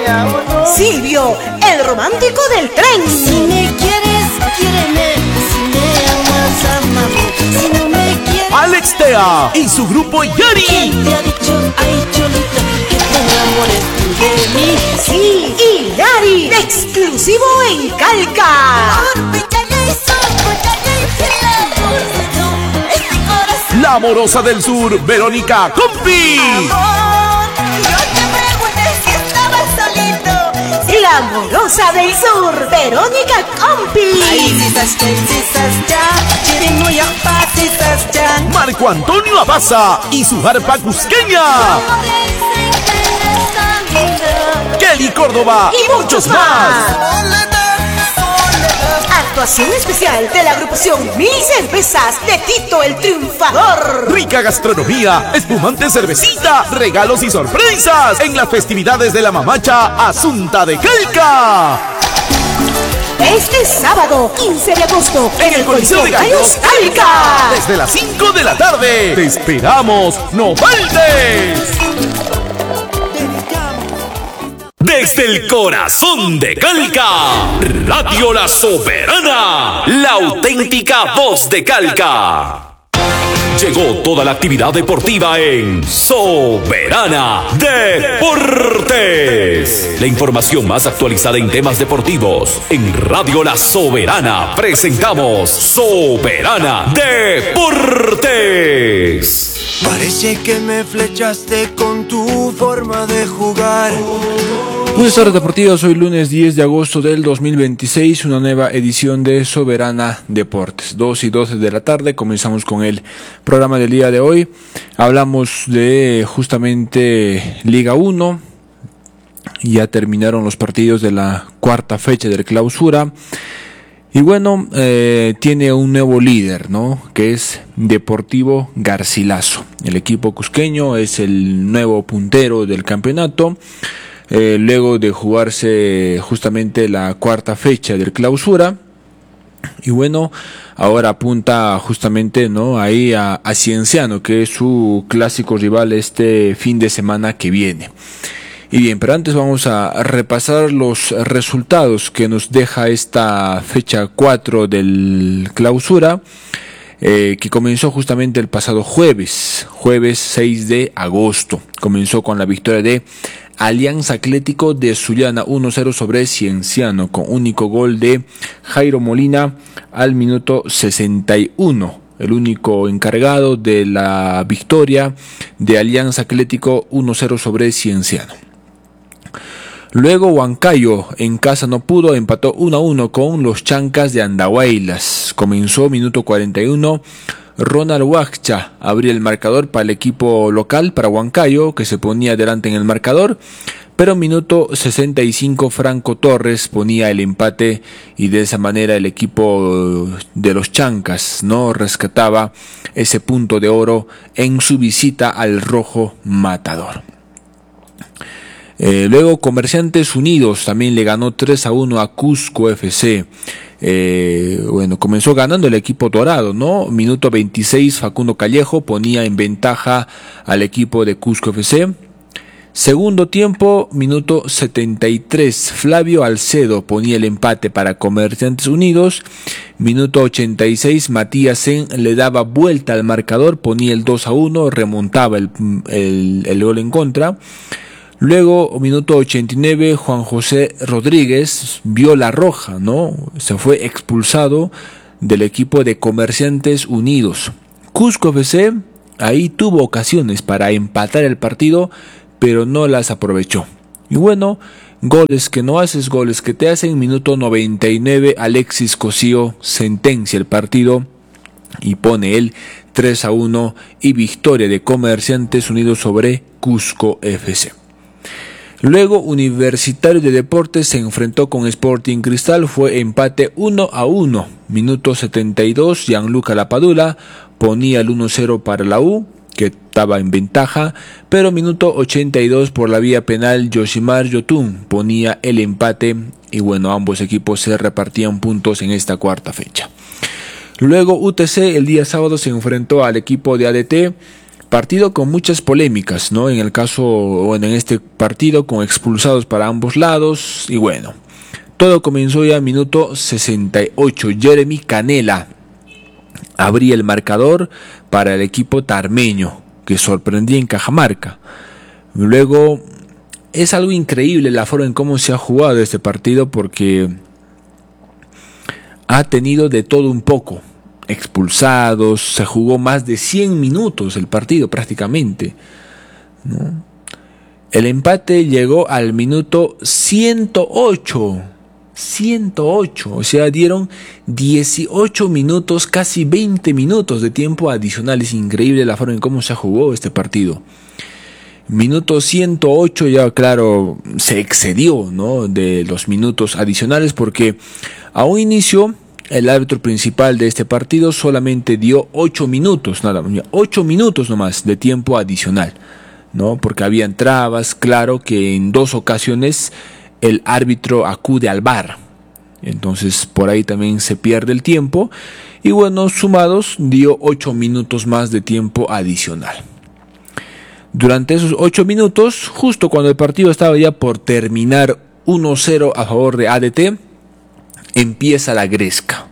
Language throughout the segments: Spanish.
Silvio, el romántico del tren. Si me quieres, quiéreme. Si me amas, amame. Si no me quieres, Alex Tea y su grupo Yari. ¿quién te ha dicho, ay Cholita, que te enamores tú de mí? Sí, y Yari, exclusivo en Calca. La amorosa del sur, Verónica Compi. La amorosa del sur, Verónica Compi. Marco Antonio Abaza y su arpa cusqueña. Kelly Córdoba y muchos más. Actuación especial de la agrupación Mil Cervezas de Tito el Triunfador. Rica gastronomía, espumante cervecita, regalos y sorpresas en las festividades de la mamacha Asunta de Calca. Este sábado, 15 de agosto, En el Coliseo de Gallos, Calca. Desde las 5 de la tarde. Te esperamos, no faltes. Desde el corazón de Calca, Radio La Soberana, la auténtica voz de Calca. Llegó toda la actividad deportiva en Soberana Deportes. La información más actualizada en temas deportivos. En Radio La Soberana presentamos Soberana Deportes. Parece que me flechaste con tu forma de jugar. Buenas tardes deportivas, hoy lunes 10 de agosto del 2026, una nueva edición de Soberana Deportes. 2 y 12 de la tarde, comenzamos con el programa del día de hoy. Hablamos de justamente Liga 1, ya terminaron los partidos de la cuarta fecha del clausura. Y bueno, tiene un nuevo líder, ¿no? Que es Deportivo Garcilaso. El equipo cusqueño es el nuevo puntero del campeonato. Luego de jugarse justamente la cuarta fecha del clausura. Y bueno, ahora apunta justamente, ¿no? Ahí a Cienciano, que es su clásico rival este fin de semana que viene. Y bien, pero antes vamos a repasar los resultados que nos deja esta fecha 4 del clausura, que comenzó justamente el pasado jueves 6 de agosto. Comenzó con la victoria de Alianza Atlético de Sullana 1-0 sobre Cienciano, con único gol de Jairo Molina al minuto 61. El único encargado de la victoria de Alianza Atlético 1-0 sobre Cienciano. Luego Huancayo en casa no pudo, empató 1-1 con los Chancas de Andahuaylas. Comenzó minuto 41, Ronald Huacha abría el marcador para el equipo local, para Huancayo, que se ponía delante en el marcador. Pero minuto 65 Franco Torres ponía el empate y de esa manera el equipo de los Chancas no rescataba ese punto de oro en su visita al Rojo Matador. Luego Comerciantes Unidos también le ganó 3-1 a Cusco FC. Bueno, comenzó ganando el equipo dorado, ¿no? Minuto 26 Facundo Callejo ponía en ventaja al equipo de Cusco FC. Segundo tiempo, minuto 73, Flavio Alcedo ponía el empate para Comerciantes Unidos. Minuto 86, Matías Sen le daba vuelta al marcador, ponía el 2-1, remontaba el gol en contra. Luego, minuto 89, Juan José Rodríguez vio la roja, ¿no? Se fue expulsado del equipo de Comerciantes Unidos. Cusco FC ahí tuvo ocasiones para empatar el partido, pero no las aprovechó. Y bueno, goles que no haces, goles que te hacen. Minuto 99, Alexis Cosío sentencia el partido y pone el 3-1 y victoria de Comerciantes Unidos sobre Cusco FC. Luego Universitario de Deportes se enfrentó con Sporting Cristal, fue empate 1-1. Minuto 72, Gianluca Lapadula ponía el 1-0 para la U, que estaba en ventaja, pero minuto 82 por la vía penal Yoshimar Yotun ponía el empate y bueno, ambos equipos se repartían puntos en esta cuarta fecha. Luego UTC el día sábado se enfrentó al equipo de ADT, Partido con muchas polémicas, ¿no? En el caso, bueno, en este partido con expulsados para ambos lados. Y bueno, todo comenzó ya en minuto 68. Jeremy Canela abría el marcador para el equipo tarmeño, que sorprendía en Cajamarca. Luego, es algo increíble la forma en cómo se ha jugado este partido, porque ha tenido de todo un poco. Expulsados, se jugó más de 100 minutos el partido prácticamente, ¿no? El empate llegó al minuto 108, o sea, dieron 18 minutos, casi 20 minutos de tiempo adicional. Es increíble la forma en cómo se jugó este partido. Minuto 108 ya, claro, se excedió, ¿no?, de los minutos adicionales, porque a un inicio el árbitro principal de este partido solamente dio 8 minutos, nada, 8 minutos nomás de tiempo adicional, ¿no? Porque habían trabas, claro que en 2 ocasiones el árbitro acude al VAR, entonces por ahí también se pierde el tiempo, y bueno, sumados dio 8 minutos más de tiempo adicional. Durante esos 8 minutos, justo cuando el partido estaba ya por terminar 1-0 a favor de ADT, empieza la gresca.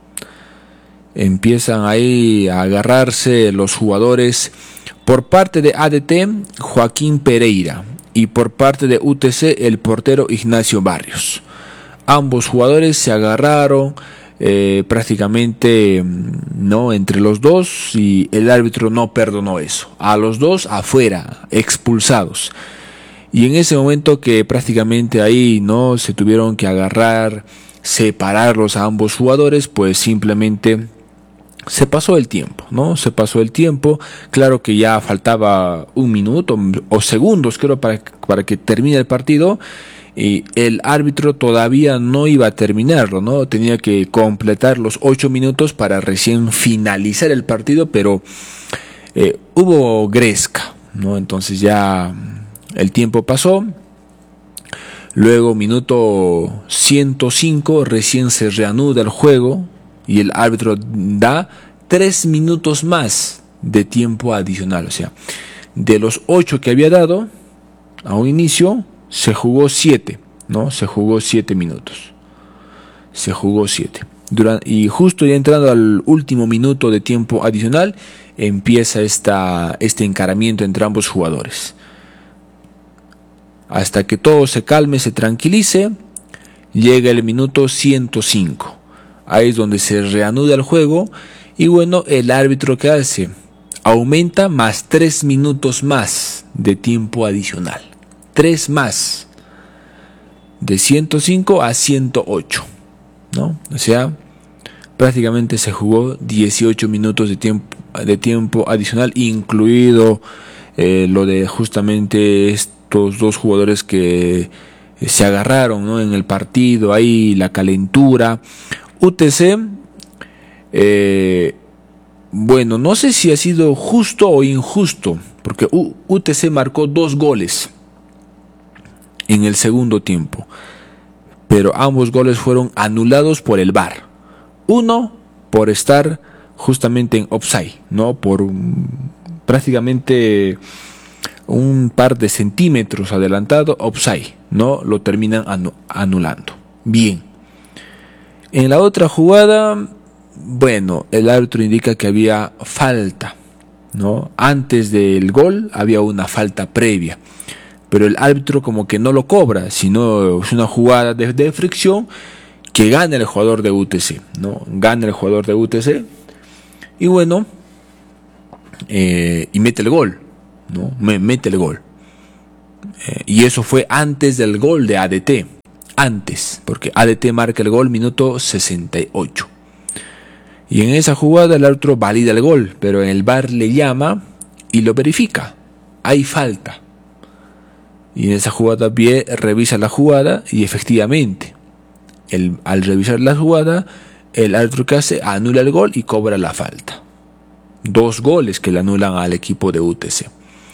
Empiezan ahí a agarrarse los jugadores. Por parte de ADT, Joaquín Pereira, y por parte de UTC, el portero Ignacio Barrios. Ambos jugadores se agarraron prácticamente, no, entre los dos, y el árbitro no perdonó eso. A los dos afuera, expulsados. Y en ese momento que prácticamente ahí no se tuvieron que agarrar, separarlos a ambos jugadores, pues simplemente se pasó el tiempo, ¿no? Se pasó el tiempo. Claro que ya faltaba 1 minuto o segundos, creo, para que termine el partido, y el árbitro todavía no iba a terminarlo, ¿no? Tenía que completar los 8 minutos para recién finalizar el partido, pero hubo gresca, ¿no? Entonces ya el tiempo pasó. Luego, minuto 105, recién se reanuda el juego y el árbitro da 3 minutos más de tiempo adicional. O sea, de los 8 que había dado a un inicio, se jugó 7, ¿no? Se jugó 7 minutos. Se jugó 7. Y justo ya entrando al último minuto de tiempo adicional, empieza este encaramiento entre ambos jugadores. Hasta que todo se calme, se tranquilice, llega el minuto 105. Ahí es donde se reanuda el juego. Y bueno, el árbitro, ¿qué hace? Aumenta más 3 minutos más de tiempo adicional. 3 más. De 105 a 108, ¿no? O sea, prácticamente se jugó 18 minutos de tiempo adicional, incluido lo de justamente estos dos jugadores que se agarraron, ¿no?, en el partido, ahí la calentura. UTC, bueno, no sé si ha sido justo o injusto, porque UTC marcó 2 goles en el segundo tiempo, pero ambos goles fueron anulados por el VAR. Uno por estar justamente en offside, ¿no?, por prácticamente un par de centímetros adelantado, offside, ¿no?, lo terminan anulando. Bien. En la otra jugada, bueno, el árbitro indica que había falta, ¿no? Antes del gol había una falta previa, pero el árbitro como que no lo cobra, sino es una jugada de fricción que gana el jugador de UTC, ¿no? Gana el jugador de UTC y bueno, y mete el gol, ¿no? Mete el gol. Y eso fue antes del gol de ADT. Antes, porque ADT marca el gol minuto 68. Y en esa jugada el árbitro valida el gol, pero en el VAR le llama y lo verifica. Hay falta. Y en esa jugada revisa la jugada y efectivamente, al revisar la jugada, el árbitro que hace, anula el gol y cobra la falta. 2 goles que le anulan al equipo de UTC.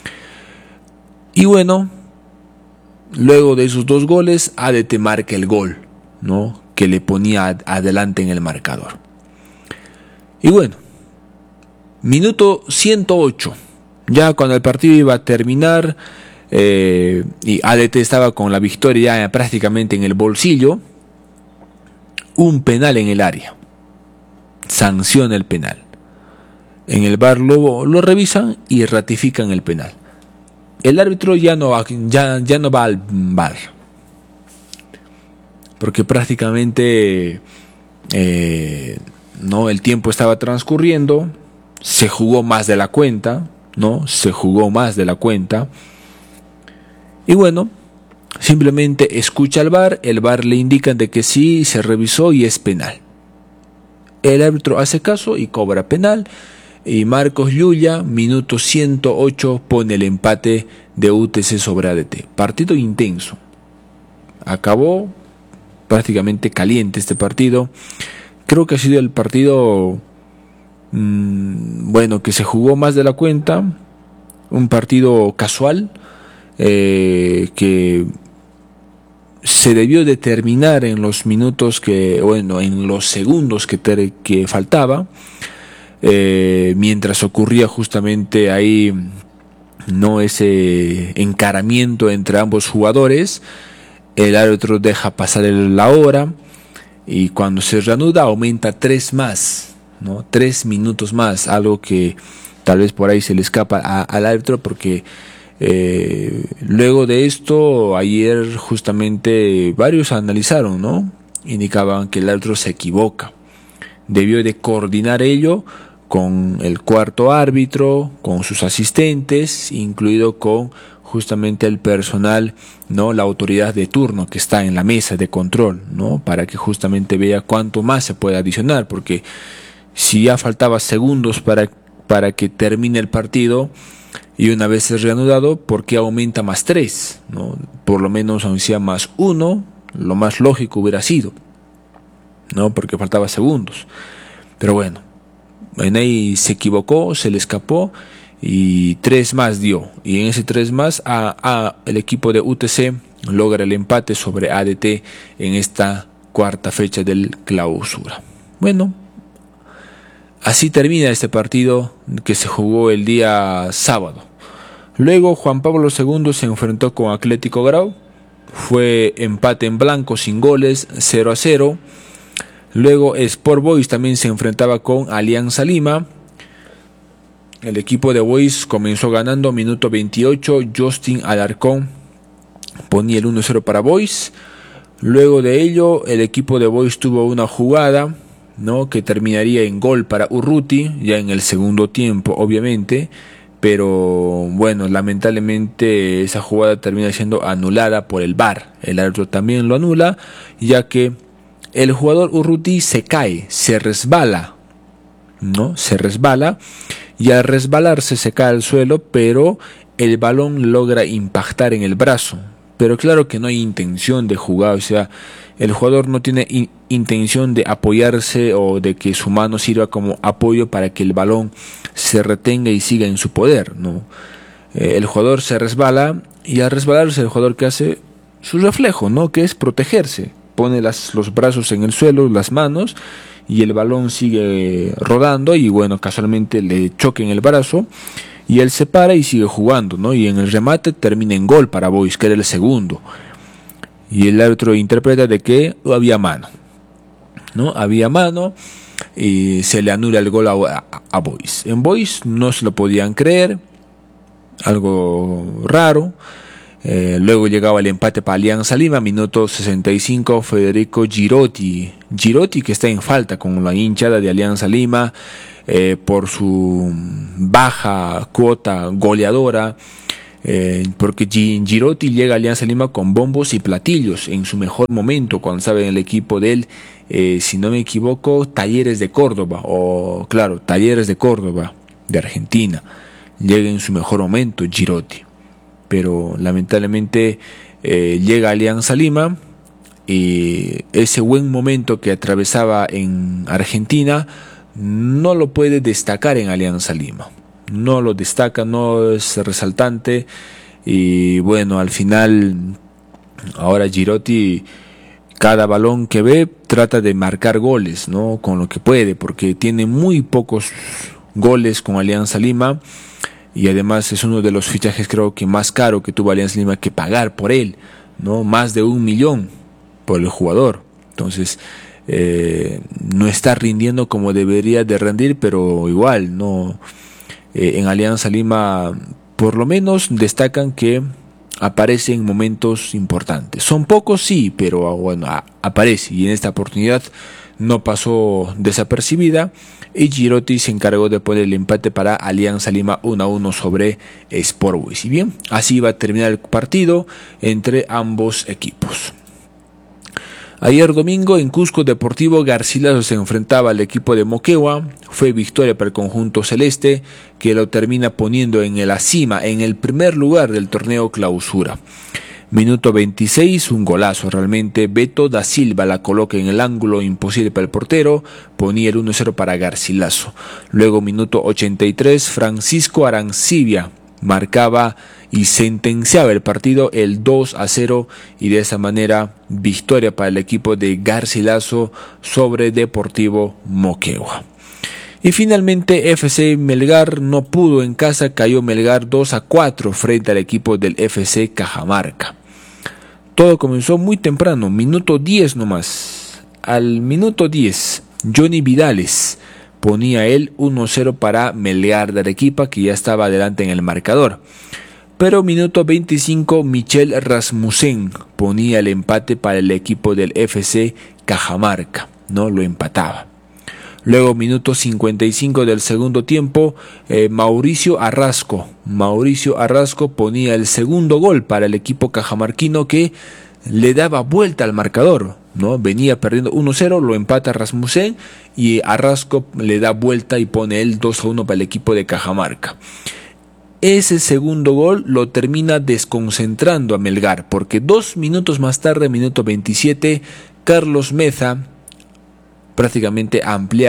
Y bueno, luego de esos 2 goles, ADT marca el gol, ¿no?, que le ponía adelante en el marcador. Y bueno, minuto 108, Ya cuando el partido iba a terminar y ADT estaba con la victoria ya prácticamente en el bolsillo, un penal en el área. Sanciona el penal. En el VAR lo revisan y ratifican el penal. El árbitro ya no va al VAR, porque prácticamente no, el tiempo estaba transcurriendo, se jugó más de la cuenta, y bueno, simplemente escucha al VAR, el VAR le indica de que sí, se revisó y es penal. El árbitro hace caso y cobra penal, y Marcos Yuya, minuto 108, pone el empate de UTC sobre ADT. Partido intenso. Acabó prácticamente caliente este partido. Creo que ha sido el partido que se jugó más de la cuenta. Un partido casual que se debió de terminar en los minutos en los segundos que faltaba. Mientras ocurría justamente ahí ese encaramiento entre ambos jugadores, el árbitro deja pasar la hora y cuando se reanuda aumenta 3 minutos más, algo que tal vez por ahí se le escapa al árbitro, porque luego de esto ayer justamente varios analizaron, indicaban que el árbitro se equivoca, debió de coordinar ello con el cuarto árbitro, con sus asistentes, incluido con justamente el personal, la autoridad de turno que está en la mesa de control, para que justamente vea cuánto más se puede adicionar, porque si ya faltaba segundos para que termine el partido y una vez es reanudado, ¿por qué aumenta más 3? Por lo menos aunque sea más 1, lo más lógico hubiera sido, porque faltaba segundos. Pero bueno, en ahí se equivocó, se le escapó y 3 más dio. Y en ese 3 más el equipo de UTC logra el empate sobre ADT en esta cuarta fecha del clausura. Bueno, así termina este partido que se jugó el día sábado. Luego Juan Pablo II se enfrentó con Atlético Grau. Fue empate en blanco sin goles, 0-0. Luego Sport Boys también se enfrentaba con Alianza Lima. El equipo de Boys comenzó ganando, minuto 28, Justin Alarcón ponía el 1-0 para Boys. Luego de ello el equipo de Boys tuvo una jugada, que terminaría en gol para Urruti, ya en el segundo tiempo obviamente, pero bueno, lamentablemente esa jugada termina siendo anulada por el VAR. El árbitro también lo anula, ya que el jugador Urruti se cae, se resbala, y al resbalarse se cae al suelo, pero el balón logra impactar en el brazo. Pero claro que no hay intención de jugar, o sea, el jugador no tiene intención de apoyarse o de que su mano sirva como apoyo para que el balón se retenga y siga en su poder, el jugador se resbala, y al resbalarse el jugador que hace su reflejo, que es protegerse. Pone los brazos en el suelo, las manos, y el balón sigue rodando y bueno, casualmente le choca en el brazo y él se para y sigue jugando, y en el remate termina en gol para Boys, que era el segundo, y el árbitro interpreta de que había mano, había mano y se le anula el gol a Boys. En Boys no se lo podían creer, algo raro. Luego llegaba el empate para Alianza Lima, minuto 65, Federico Girotti, que está en falta con la hinchada de Alianza Lima por su baja cuota goleadora, porque Girotti llega a Alianza Lima con bombos y platillos en su mejor momento, cuando estaba en el equipo de él, si no me equivoco, Talleres de Córdoba, Talleres de Córdoba de Argentina. Llega en su mejor momento Girotti, pero lamentablemente llega a Alianza Lima y ese buen momento que atravesaba en Argentina no lo puede destacar en Alianza Lima, no lo destaca, no es resaltante, y bueno, al final ahora Girotti cada balón que ve trata de marcar goles, con lo que puede, porque tiene muy pocos goles con Alianza Lima. y además es uno de los fichajes creo que más caro que tuvo Alianza Lima que pagar por él, ¿no? Más de 1 millón por el jugador. Entonces no está rindiendo como debería de rendir, pero igual no, en Alianza Lima por lo menos destacan que aparece en momentos importantes. Son pocos, sí, pero bueno, aparece, y en esta oportunidad no pasó desapercibida, y Girotti se encargó de poner el empate para Alianza Lima 1-1 sobre Sport Boys. Y bien, así va a terminar el partido entre ambos equipos. Ayer domingo en Cusco, Deportivo Garcilaso se enfrentaba al equipo de Moquegua. Fue victoria para el conjunto celeste, que lo termina poniendo en la cima, en el primer lugar del torneo clausura. Minuto 26, un golazo realmente. Beto da Silva la coloca en el ángulo imposible para el portero, ponía el 1-0 para Garcilaso. Luego minuto 83, Francisco Arancibia marcaba y sentenciaba el partido, el 2-0, y de esa manera victoria para el equipo de Garcilaso sobre Deportivo Moquegua. Y finalmente FC Melgar no pudo en casa, cayó Melgar 2-4 frente al equipo del FC Cajamarca. Todo comenzó muy temprano, minuto 10 nomás. Al minuto 10, Johnny Vidales ponía el 1-0 para Melgar de Arequipa, que ya estaba adelante en el marcador. Pero minuto 25, Michel Rasmussen ponía el empate para el equipo del FC Cajamarca, no lo empataba. Luego minuto 55 del segundo tiempo, Mauricio Arrasco ponía el segundo gol para el equipo cajamarquino, que le daba vuelta al marcador, ¿no? Venía perdiendo 1-0, lo empata Rasmussen y Arrasco le da vuelta y pone el 2-1 para el equipo de Cajamarca. Ese segundo gol lo termina desconcentrando a Melgar, porque 2 minutos más tarde, minuto 27, Carlos Meza prácticamente ampliaba